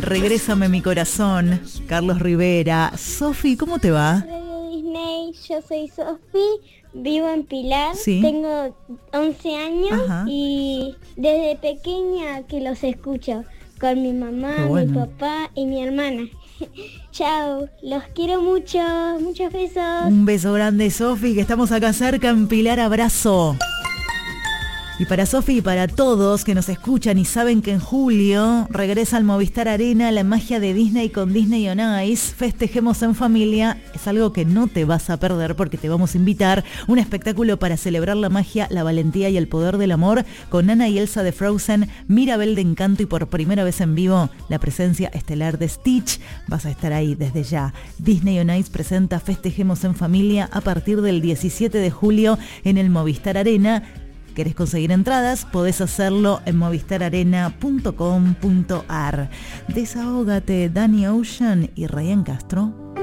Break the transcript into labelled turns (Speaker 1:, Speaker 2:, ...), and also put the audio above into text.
Speaker 1: Regrésame mi corazón, Carlos Rivera. Sofi, ¿cómo te va?
Speaker 2: Radio Disney, yo soy Sofi, vivo en Pilar,
Speaker 1: Sí.
Speaker 2: tengo 11 años.
Speaker 1: Ajá.
Speaker 2: Y desde pequeña que los escucho con mi mamá,
Speaker 1: Qué bueno.
Speaker 2: mi papá y mi hermana. Chao, los quiero mucho, muchos besos.
Speaker 1: Un beso grande, Sofi, que estamos acá cerca en Pilar. Abrazo. Y para Sofi y para todos que nos escuchan y saben que en julio regresa al Movistar Arena la magia de Disney con Disney on Ice. Festejemos en familia. Es algo que no te vas a perder porque te vamos a invitar un espectáculo para celebrar la magia, la valentía y el poder del amor con Anna y Elsa de Frozen, Mirabel de Encanto y por primera vez en vivo la presencia estelar de Stitch. Vas a estar ahí desde ya. Disney on Ice presenta Festejemos en familia a partir del 17 de julio en el Movistar Arena. ¿Querés conseguir entradas? Podés hacerlo en movistararena.com.ar. Desahógate, Danny Ocean y Ryan Castro.